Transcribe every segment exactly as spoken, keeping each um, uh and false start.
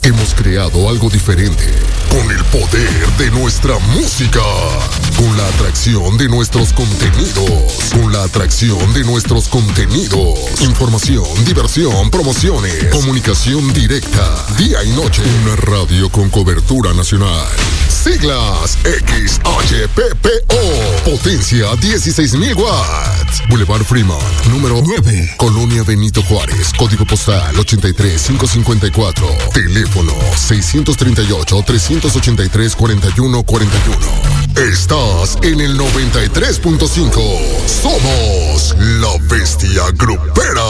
Hemos creado algo diferente, con el poder de nuestra música, con la atracción de nuestros contenidos, con la atracción de nuestros contenidos, información, diversión, promociones, comunicación directa, día y noche, una radio con cobertura nacional. Siglas X H P P O, potencia dieciséis mil watts. Boulevard Fremont, número nueve, Colonia Benito Juárez, código postal ochenta y tres mil quinientos cincuenta y cuatro, teléfono seiscientos treinta y ocho, trescientos ochenta y tres, cuarenta y uno cuarenta y uno. Estás en el noventa y tres punto cinco. Somos la bestia grupera.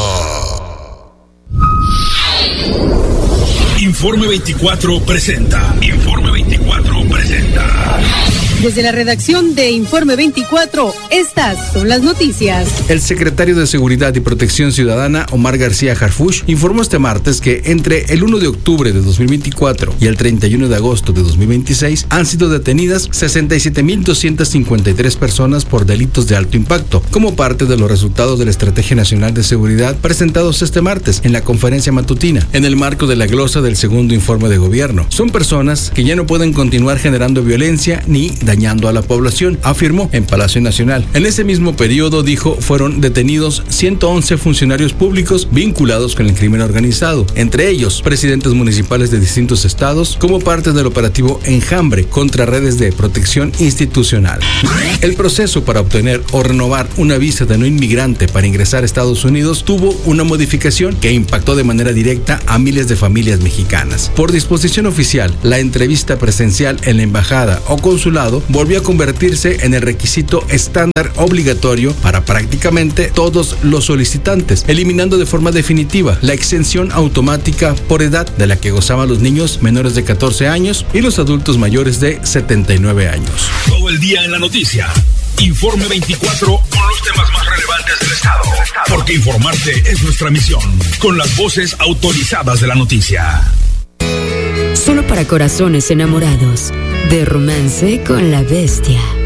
Informe veinticuatro presenta. Informe veinticuatro presenta. Desde la redacción de Informe veinticuatro, estas son las noticias. El secretario de Seguridad y Protección Ciudadana, Omar García Harfuch, informó este martes que entre el primero de octubre de dos mil veinticuatro y el treinta y uno de agosto de dos mil veintiséis han sido detenidas sesenta y siete mil doscientas cincuenta y tres personas por delitos de alto impacto, como parte de los resultados de la Estrategia Nacional de Seguridad presentados este martes en la conferencia matutina, en el marco de la glosa del segundo informe de gobierno. Son personas que ya no pueden continuar generando violencia ni dañando a la población, afirmó en Palacio Nacional. En ese mismo periodo, dijo, fueron detenidos ciento once funcionarios públicos vinculados con el crimen organizado, entre ellos presidentes municipales de distintos estados, como parte del operativo Enjambre contra redes de protección institucional. El proceso para obtener o renovar una visa de no inmigrante para ingresar a Estados Unidos tuvo una modificación que impactó de manera directa a miles de familias mexicanas. Por disposición oficial, la entrevista presencial en la embajada o consulado volvió a convertirse en el requisito estándar obligatorio para prácticamente todos los solicitantes, eliminando de forma definitiva la exención automática por edad de la que gozaban los niños menores de catorce años y los adultos mayores de setenta y nueve años. Todo el día en la noticia. Informe veinticuatro con los temas más relevantes del estado. Porque informarte es nuestra misión. Con las voces autorizadas de la noticia. Solo para corazones enamorados. De Romance con la Bestia.